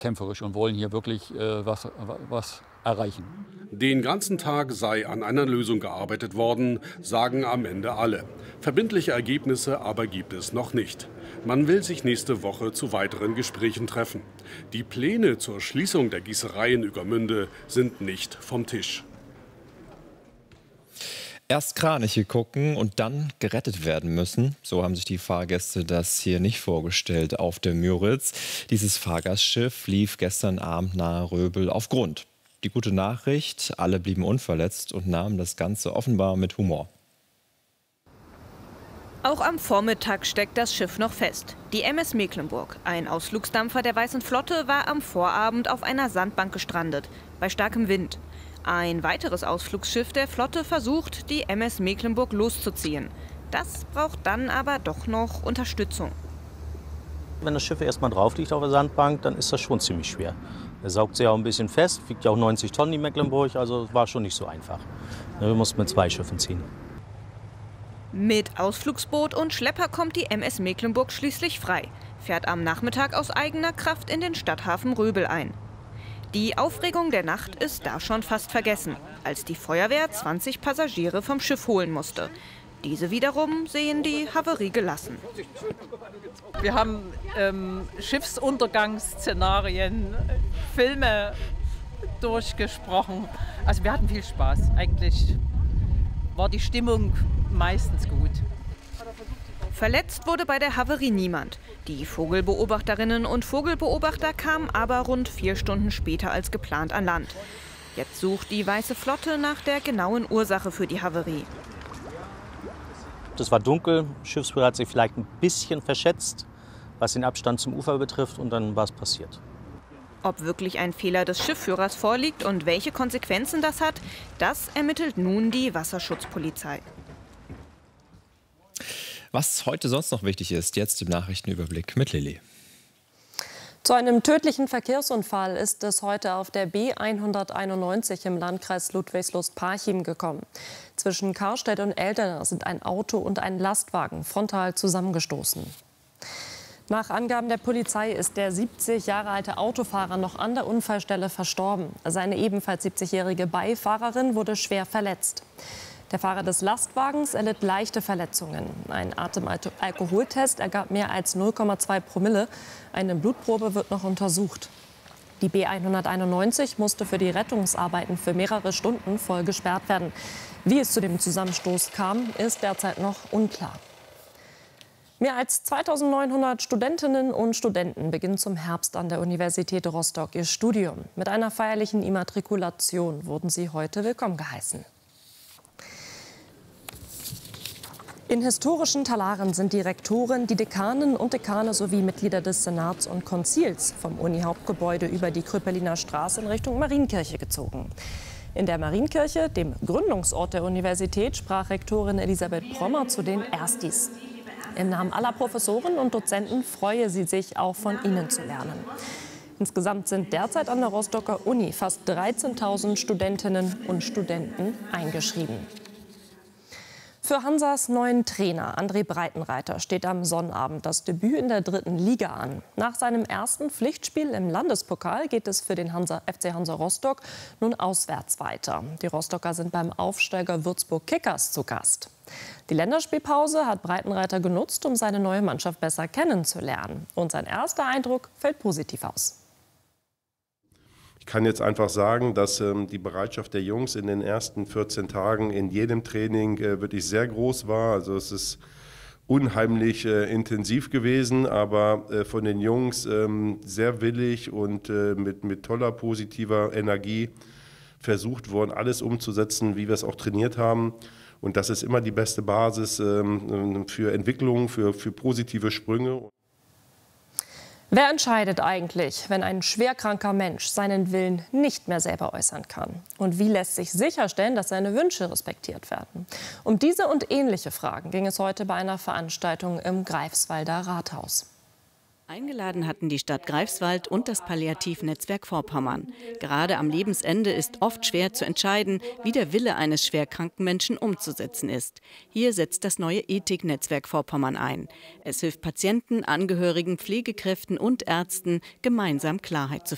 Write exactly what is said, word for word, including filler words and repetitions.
kämpferisch und wollen hier wirklich äh, was, was erreichen. Den ganzen Tag sei an einer Lösung gearbeitet worden, sagen am Ende alle. Verbindliche Ergebnisse aber gibt es noch nicht. Man will sich nächste Woche zu weiteren Gesprächen treffen. Die Pläne zur Schließung der Gießerei in Ueckermünde sind nicht vom Tisch. Erst Kraniche gucken und dann gerettet werden müssen. So haben sich die Fahrgäste das hier nicht vorgestellt auf der Müritz. Dieses Fahrgastschiff lief gestern Abend nahe Röbel auf Grund. Die gute Nachricht, alle blieben unverletzt und nahmen das Ganze offenbar mit Humor. Auch am Vormittag steckt das Schiff noch fest. Die M S Mecklenburg, ein Ausflugsdampfer der Weißen Flotte, war am Vorabend auf einer Sandbank gestrandet, bei starkem Wind. Ein weiteres Ausflugsschiff der Flotte versucht, die M S Mecklenburg loszuziehen. Das braucht dann aber doch noch Unterstützung. Wenn das Schiff erst mal drauf liegt auf der Sandbank, dann ist das schon ziemlich schwer. Er saugt sich auch ein bisschen fest, wiegt ja auch neunzig Tonnen die Mecklenburg, also war schon nicht so einfach. Wir mussten mit zwei Schiffen ziehen. Mit Ausflugsboot und Schlepper kommt die M S Mecklenburg schließlich frei, fährt am Nachmittag aus eigener Kraft in den Stadthafen Röbel ein. Die Aufregung der Nacht ist da schon fast vergessen, als die Feuerwehr zwanzig Passagiere vom Schiff holen musste. Diese wiederum sehen die Havarie gelassen. Wir haben ähm, Schiffsuntergangsszenarien, Filme durchgesprochen. Also wir hatten viel Spaß. Eigentlich war die Stimmung meistens gut. Verletzt wurde bei der Havarie niemand. Die Vogelbeobachterinnen und Vogelbeobachter kamen aber rund vier Stunden später als geplant an Land. Jetzt sucht die Weiße Flotte nach der genauen Ursache für die Havarie. Es war dunkel, das Schiffsführer hat sich vielleicht ein bisschen verschätzt, was den Abstand zum Ufer betrifft, und dann war es passiert. Ob wirklich ein Fehler des Schiffsführers vorliegt und welche Konsequenzen das hat, das ermittelt nun die Wasserschutzpolizei. Was heute sonst noch wichtig ist, jetzt im Nachrichtenüberblick mit Lilly. Zu einem tödlichen Verkehrsunfall ist es heute auf der B hunderteinundneunzig im Landkreis Ludwigslust-Parchim gekommen. Zwischen Karstedt und Eldena sind ein Auto und ein Lastwagen frontal zusammengestoßen. Nach Angaben der Polizei ist der siebzig Jahre alte Autofahrer noch an der Unfallstelle verstorben. Seine ebenfalls siebzigjährige Beifahrerin wurde schwer verletzt. Der Fahrer des Lastwagens erlitt leichte Verletzungen. Ein Atemalkoholtest ergab mehr als null Komma zwei Promille. Eine Blutprobe wird noch untersucht. Die B hunderteinundneunzig musste für die Rettungsarbeiten für mehrere Stunden voll gesperrt werden. Wie es zu dem Zusammenstoß kam, ist derzeit noch unklar. Mehr als zweitausendneunhundert Studentinnen und Studenten beginnen zum Herbst an der Universität Rostock ihr Studium. Mit einer feierlichen Immatrikulation wurden sie heute willkommen geheißen. In historischen Talaren sind die Rektoren, die Dekanen und Dekane sowie Mitglieder des Senats und Konzils vom Uni-Hauptgebäude über die Kröpeliner Straße in Richtung Marienkirche gezogen. In der Marienkirche, dem Gründungsort der Universität, sprach Rektorin Elisabeth Prommer zu den Erstis. Im Namen aller Professoren und Dozenten freue sie sich, auch von ihnen zu lernen. Insgesamt sind derzeit an der Rostocker Uni fast dreizehntausend Studentinnen und Studenten eingeschrieben. Für Hansas neuen Trainer André Breitenreiter steht am Sonnabend das Debüt in der dritten Liga an. Nach seinem ersten Pflichtspiel im Landespokal geht es für den Hansa, F C Hansa Rostock nun auswärts weiter. Die Rostocker sind beim Aufsteiger Würzburg Kickers zu Gast. Die Länderspielpause hat Breitenreiter genutzt, um seine neue Mannschaft besser kennenzulernen. Und sein erster Eindruck fällt positiv aus. Ich kann jetzt einfach sagen, dass ähm, die Bereitschaft der Jungs in den ersten vierzehn Tagen in jedem Training äh, wirklich sehr groß war. Also es ist unheimlich äh, intensiv gewesen, aber äh, von den Jungs ähm, sehr willig und äh, mit, mit toller positiver Energie versucht worden, alles umzusetzen, wie wir es auch trainiert haben. Und das ist immer die beste Basis ähm, für Entwicklung, für, für positive Sprünge. Wer entscheidet eigentlich, wenn ein schwerkranker Mensch seinen Willen nicht mehr selber äußern kann? Und wie lässt sich sicherstellen, dass seine Wünsche respektiert werden? Um diese und ähnliche Fragen ging es heute bei einer Veranstaltung im Greifswalder Rathaus. Eingeladen hatten die Stadt Greifswald und das Palliativnetzwerk Vorpommern. Gerade am Lebensende ist oft schwer zu entscheiden, wie der Wille eines schwerkranken Menschen umzusetzen ist. Hier setzt das neue Ethiknetzwerk Vorpommern ein. Es hilft Patienten, Angehörigen, Pflegekräften und Ärzten, gemeinsam Klarheit zu finden.